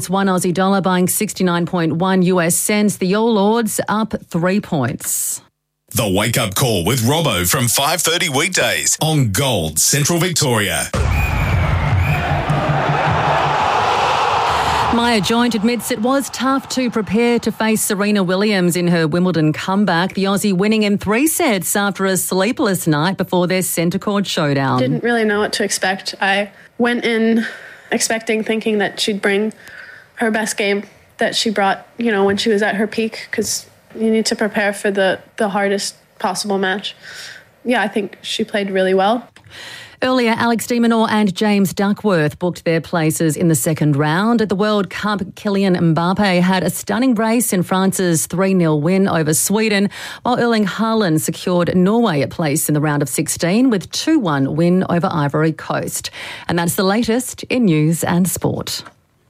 It's one Aussie dollar buying 69.1 US cents. The All Ords up 3 points. The Wake Up Call with Robbo from 5:30 weekdays on Gold Central Victoria. Maya Joint admits it was tough to prepare to face Serena Williams in her Wimbledon comeback. The Aussie winning in 3 sets after a sleepless night before their centre court showdown. Didn't really know what to expect. I went in thinking that she'd bring her best game that she brought, when she was at her peak, because you need to prepare for the hardest possible match. Yeah, I think she played really well. Earlier, Alex de Minaur and James Duckworth booked their places in the second round. At the World Cup, Kylian Mbappe had a stunning brace in France's 3-0 win over Sweden, while Erling Haaland secured Norway a place in the round of 16 with 2-1 win over Ivory Coast. And that's the latest in news and sport.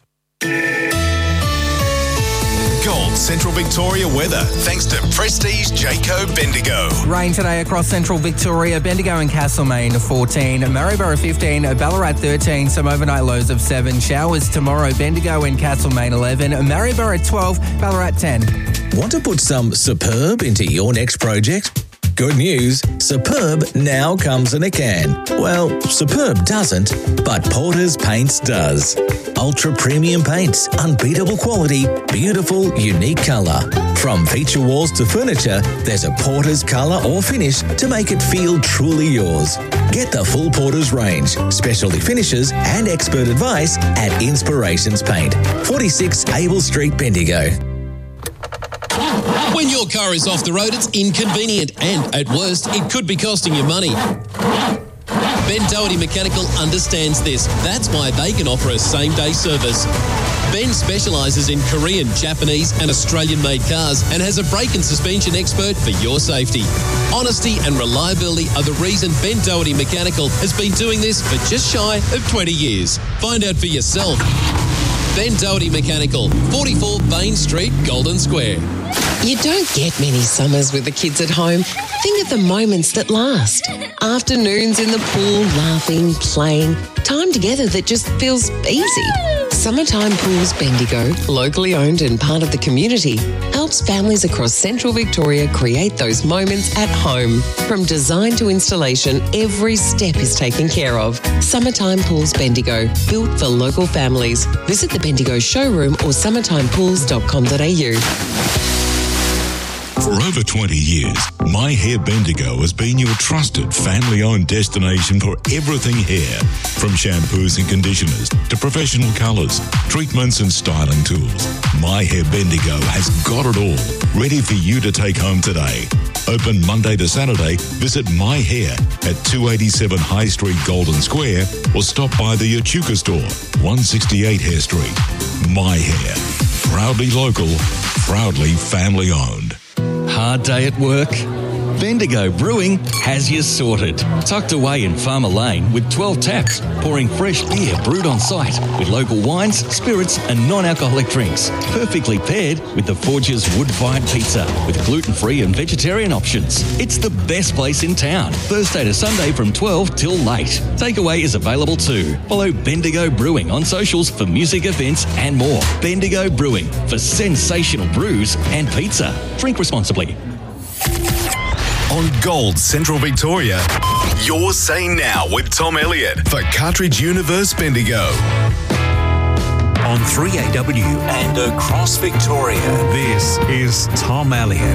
Gold Central Victoria weather, thanks to Prestige Jayco Bendigo. Rain today across Central Victoria, Bendigo and Castlemaine 14, Maryborough 15, Ballarat 13, some overnight lows of 7. Showers tomorrow, Bendigo and Castlemaine 11, Maryborough 12, Ballarat 10. Want to put some superb into your next project? Good news, Superb now comes in a can. Well, Superb doesn't, but Porter's Paints does. Ultra premium paints, unbeatable quality, beautiful, unique colour. From feature walls to furniture, there's a Porter's colour or finish to make it feel truly yours. Get the full Porter's range, specialty finishes and expert advice at Inspirations Paint, 46 Abel Street, Bendigo. When your car is off the road, it's inconvenient and, at worst, it could be costing you money. Ben Doherty Mechanical understands this. That's why they can offer a same-day service. Ben specialises in Korean, Japanese and Australian-made cars and has a brake and suspension expert for your safety. Honesty and reliability are the reason Ben Doherty Mechanical has been doing this for just shy of 20 years. Find out for yourself. Ben Doherty Mechanical, 44 Bain Street, Golden Square. You don't get many summers with the kids at home. Think of the moments that last. Afternoons in the pool, laughing, playing. Time together that just feels easy. Summertime Pools Bendigo, locally owned and part of the community, helps families across Central Victoria create those moments at home. From design to installation, every step is taken care of. Summertime Pools Bendigo, built for local families. Visit the Bendigo showroom or summertimepools.com.au. For over 20 years, My Hair Bendigo has been your trusted family-owned destination for everything hair. From shampoos and conditioners to professional colours, treatments and styling tools. My Hair Bendigo has got it all, ready for you to take home today. Open Monday to Saturday, visit My Hair at 287 High Street, Golden Square, or stop by the Echuca store, 168 Hare Street. My Hair, proudly local, proudly family-owned. Hard day at work? Bendigo Brewing has you sorted. Tucked away in Farmer Lane with 12 taps, pouring fresh beer brewed on site with local wines, spirits and non-alcoholic drinks. Perfectly paired with the Forge's wood-fired pizza with gluten-free and vegetarian options. It's the best place in town. Thursday to Sunday from 12 till late. Takeaway is available too. Follow Bendigo Brewing on socials for music events and more. Bendigo Brewing for sensational brews and pizza. Drink responsibly. On Gold Central Victoria, Your Say Now with Tom Elliott for Cartridge Universe Bendigo. On 3AW and across Victoria, this is Tom Elliott.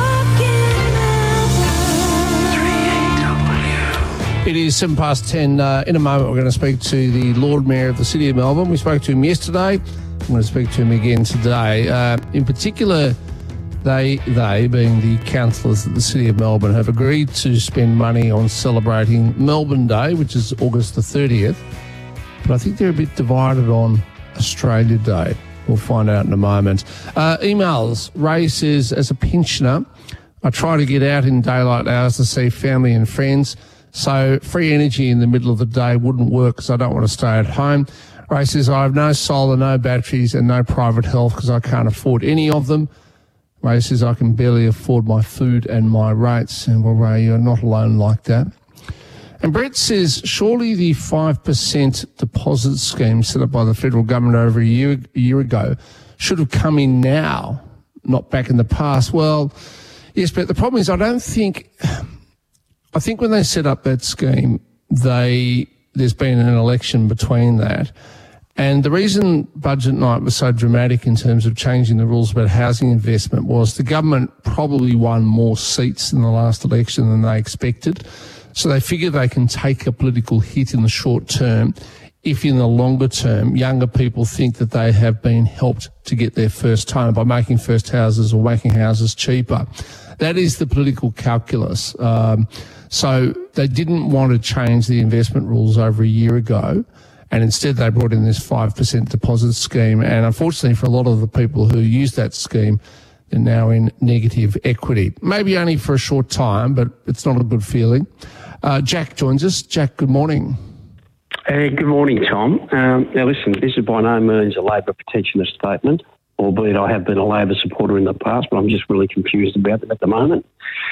It is 10:07. In a moment, we're going to speak to the Lord Mayor of the City of Melbourne. We spoke to him yesterday. I'm going to speak to him again today. In particular, They being the councillors at the City of Melbourne, have agreed to spend money on celebrating Melbourne Day, which is August the 30th. But I think they're a bit divided on Australia Day. We'll find out in a moment. Emails. Ray says, as a pensioner, I try to get out in daylight hours to see family and friends. So free energy in the middle of the day wouldn't work because I don't want to stay at home. Ray says, I have no solar, no batteries and no private health because I can't afford any of them. Ray says, I can barely afford my food and my rates. And well, Ray, you're not alone like that. And Brett says, surely the 5% deposit scheme set up by the federal government over a year ago should have come in now, not back in the past. Well, yes, but the problem is I think when they set up that scheme, there's been an election between that. And the reason budget night was so dramatic in terms of changing the rules about housing investment was the government probably won more seats in the last election than they expected. So they figure they can take a political hit in the short term if in the longer term younger people think that they have been helped to get their first home by making first houses or making houses cheaper. That is the political calculus. So they didn't want to change the investment rules over a year ago, and instead they brought in this 5% deposit scheme. And unfortunately for a lot of the people who use that scheme, they're now in negative equity. Maybe only for a short time, but it's not a good feeling. Jack joins us. Jack, good morning. Good morning, Tom. Now listen, this is by no means a Labor protectionist statement, albeit I have been a Labor supporter in the past, but I'm just really confused about them at the moment.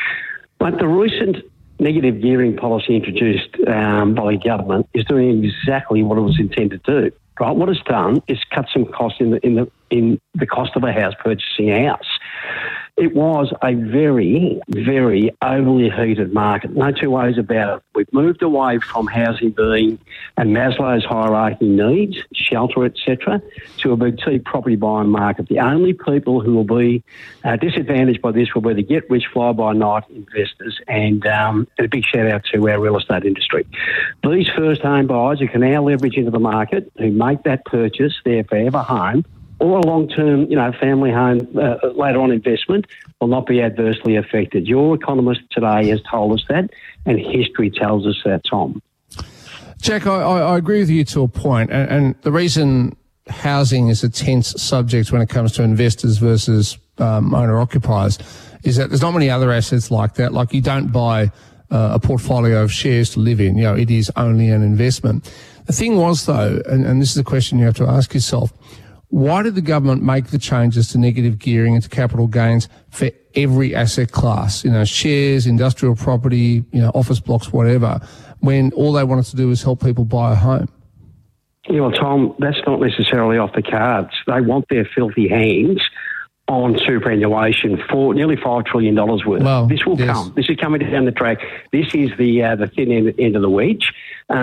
But the recent negative gearing policy introduced by the government is doing exactly what it was intended to do. Right? What it's done is cut some costs in the cost of a house, purchasing a house. It was a very, very overly heated market. No two ways about it. We've moved away from housing being a Maslow's hierarchy needs, shelter, etc., to a boutique property buying market. The only people who will be disadvantaged by this will be the get-rich fly-by-night investors, and a big shout-out to our real estate industry. These first-home buyers who can now leverage into the market, who make that purchase, their forever home, or a long-term, family home later on investment will not be adversely affected. Your economist today has told us that, and history tells us that, Tom. Jack, I agree with you to a point, and the reason housing is a tense subject when it comes to investors versus owner-occupiers is that there's not many other assets like that. Like, you don't buy a portfolio of shares to live in. It is only an investment. The thing was, though, and this is a question you have to ask yourself, why did the government make the changes to negative gearing and to capital gains for every asset class, shares, industrial property, office blocks, whatever, when all they wanted to do was help people buy a home? Yeah, well, Tom, that's not necessarily off the cards. They want their filthy hands on superannuation for nearly $5 trillion worth. Well, this will come. This is coming down the track. This is the thin end of the wedge.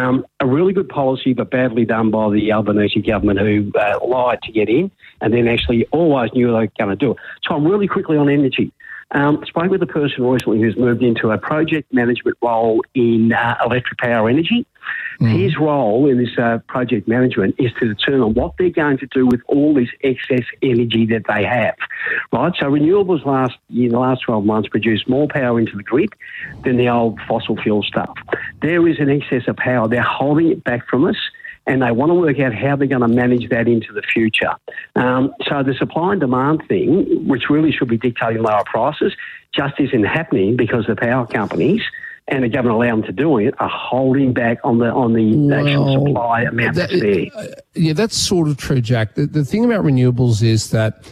A really good policy, but badly done by the Albanese government, who lied to get in and then actually always knew they were going to do it. Tom, really quickly on energy. Spoke with a person recently who's moved into a project management role in electric power energy. His role in this project management is to determine what they're going to do with all this excess energy that they have, right? So renewables in the last 12 months produced more power into the grid than the old fossil fuel stuff. There is an excess of power. They're holding it back from us, and they want to work out how they're going to manage that into the future. So the supply and demand thing, which really should be dictating lower prices, just isn't happening because the power companies and the government allow them to do it are holding back on the actual supply amount that's there. Yeah, that's sort of true, Jack. The thing about renewables is that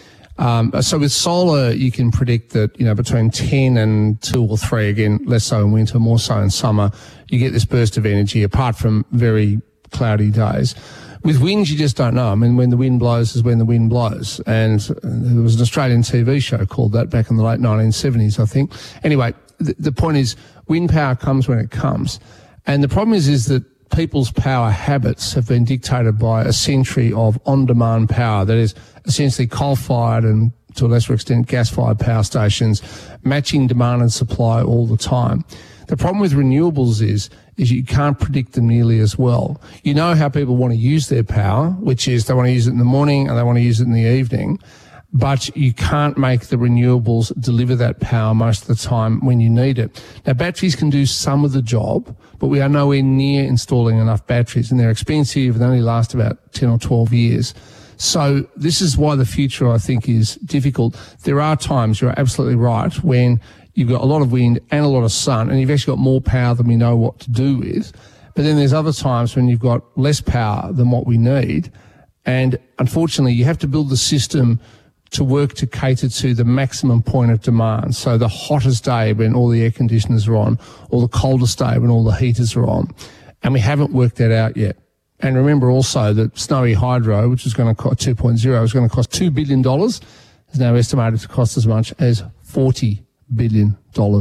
so with solar, you can predict that, between 10 and 2 or 3, again, less so in winter, more so in summer, you get this burst of energy apart from very cloudy days. With wind, you just don't know. I mean, when the wind blows is when the wind blows. And there was an Australian TV show called that back in the late 1970s, I think. Anyway, the point is, wind power comes when it comes. And the problem is that people's power habits have been dictated by a century of on-demand power. That is essentially coal-fired and, to a lesser extent, gas-fired power stations, matching demand and supply all the time. The problem with renewables is you can't predict them nearly as well. You know how people want to use their power, which is they want to use it in the morning and they want to use it in the evening, but you can't make the renewables deliver that power most of the time when you need it. Now, batteries can do some of the job, but we are nowhere near installing enough batteries, and they're expensive and they only last about 10 or 12 years. So this is why the future, I think, is difficult. There are times, you're absolutely right, when you've got a lot of wind and a lot of sun, and you've actually got more power than we know what to do with. But then there's other times when you've got less power than what we need. And unfortunately, you have to build the system to work to cater to the maximum point of demand. So the hottest day when all the air conditioners are on, or the coldest day when all the heaters are on. And we haven't worked that out yet. And remember also that Snowy Hydro, which is going to cost 2.0, is going to cost $2 billion, is now estimated to cost as much as $40 billion. All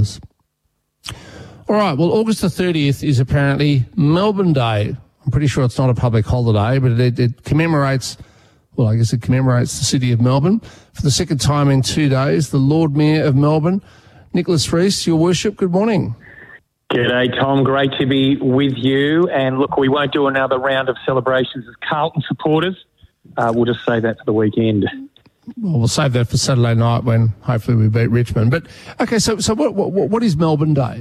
right, well, August the 30th is apparently Melbourne Day. I'm pretty sure it's not a public holiday, but it commemorates, well, I guess it commemorates the city of Melbourne. For the second time in 2 days, the Lord Mayor of Melbourne, Nicholas Rees, Your Worship, good morning. G'day, Tom. Great to be with you. And look, we won't do another round of celebrations as Carlton supporters. We'll just save that for the weekend. Well, we'll save that for Saturday night when hopefully we beat Richmond. But, okay, so what is Melbourne Day?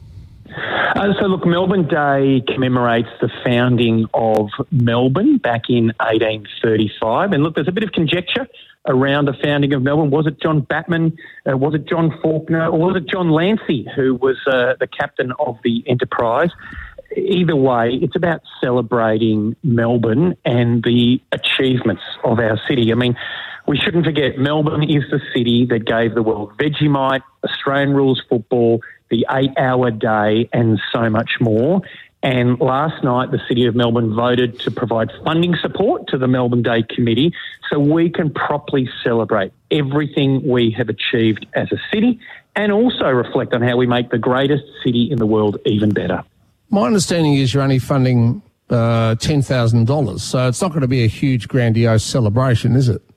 So, look, Melbourne Day commemorates the founding of Melbourne back in 1835. And, look, there's a bit of conjecture around the founding of Melbourne. Was it John Batman? Was it John Faulkner? Or was it John Lancy, who was the captain of the Enterprise? Either way, it's about celebrating Melbourne and the achievements of our city. I mean, we shouldn't forget Melbourne is the city that gave the world Vegemite, Australian rules football, the 8-hour day, and so much more. And last night, the City of Melbourne voted to provide funding support to the Melbourne Day Committee so we can properly celebrate everything we have achieved as a city and also reflect on how we make the greatest city in the world even better. My understanding is you're only funding $10,000, so it's not going to be a huge, grandiose celebration, is it?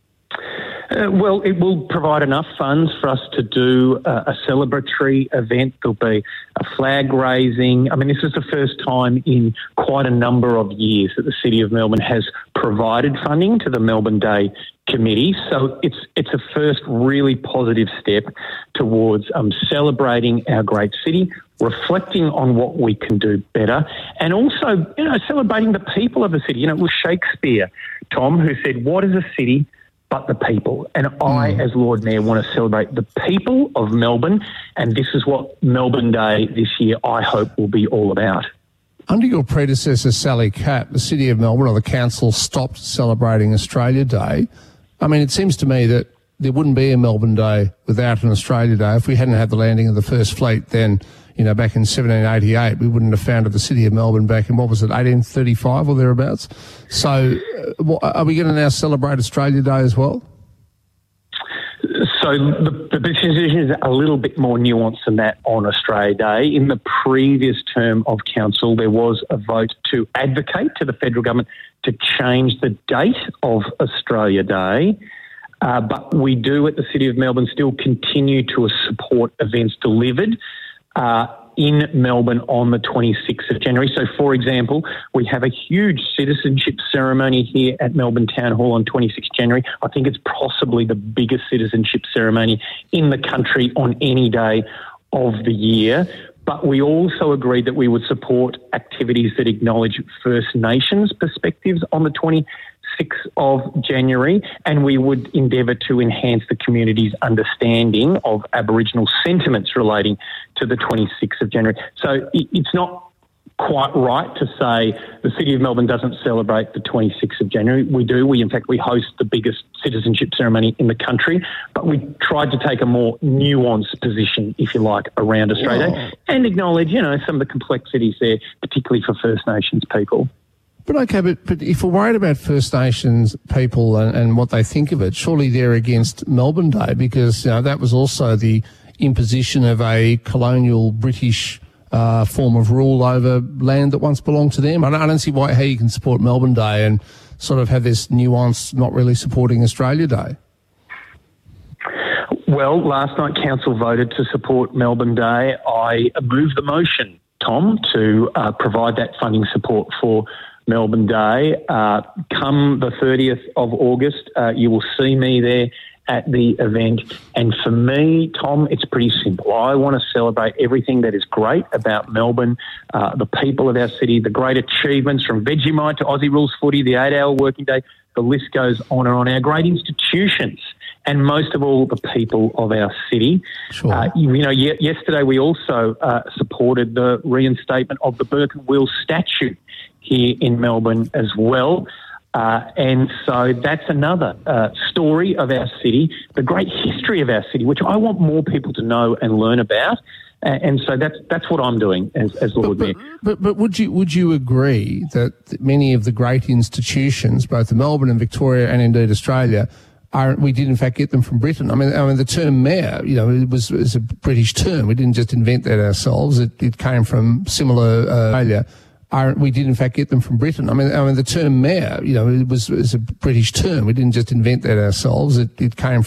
Well, it will provide enough funds for us to do a celebratory event. There'll be a flag raising. I mean, this is the first time in quite a number of years that the City of Melbourne has provided funding to the Melbourne Day Committee. So it's a first really positive step towards celebrating our great city, reflecting on what we can do better, and also, celebrating the people of the city. It was Shakespeare, Tom, who said, "What is a city but the people?" And I, as Lord Mayor, want to celebrate the people of Melbourne, and this is what Melbourne Day this year, I hope, will be all about. Under your predecessor, Sally Capp, the City of Melbourne, or the Council, stopped celebrating Australia Day. I mean, it seems to me that there wouldn't be a Melbourne Day without an Australia Day. If we hadn't had the landing of the first fleet, then, back in 1788, we wouldn't have founded the City of Melbourne back in, 1835 or thereabouts? So are we going to now celebrate Australia Day as well? So the decision is a little bit more nuanced than that on Australia Day. In the previous term of council, there was a vote to advocate to the federal government to change the date of Australia Day. But we do at the City of Melbourne still continue to support events delivered in Melbourne on the 26th of January. So, for example, we have a huge citizenship ceremony here at Melbourne Town Hall on 26th January. I think it's possibly the biggest citizenship ceremony in the country on any day of the year. But we also agreed that we would support activities that acknowledge First Nations perspectives on the 26th of January, and we would endeavour to enhance the community's understanding of Aboriginal sentiments relating to the 26th of January. So it's not quite right to say the City of Melbourne doesn't celebrate the 26th of January. We do. In fact, we host the biggest citizenship ceremony in the country, but we tried to take a more nuanced position, if you like, around Australia Day and acknowledge, some of the complexities there, particularly for First Nations people. But okay, but if we're worried about First Nations people and what they think of it, surely they're against Melbourne Day because that was also the imposition of a colonial British form of rule over land that once belonged to them. I don't see how you can support Melbourne Day and sort of have this nuance not really supporting Australia Day. Well, last night Council voted to support Melbourne Day. I moved the motion, Tom, to provide that funding support for Melbourne Day. Come the 30th of August, you will see me there at the event. And for me, Tom, it's pretty simple. I want to celebrate everything that is great about Melbourne, the people of our city, the great achievements from Vegemite to Aussie Rules footy, the 8-hour working day, the list goes on and on. Our great institutions, and most of all, the people of our city. Sure. Yesterday we also supported the reinstatement of the Burke and Wills statue here in Melbourne as well. And so that's another story of our city, the great history of our city, which I want more people to know and learn about. And so that's what I'm doing as Lord Mayor. But would you agree that many of the great institutions, both in Melbourne and Victoria and indeed Australia, we did in fact get them from Britain? I mean the term mayor, it was a British term. We didn't just invent that ourselves. It came from similar Australia. We did in fact get them from Britain. I mean the term mayor, it was a British term. We didn't just invent that ourselves. It came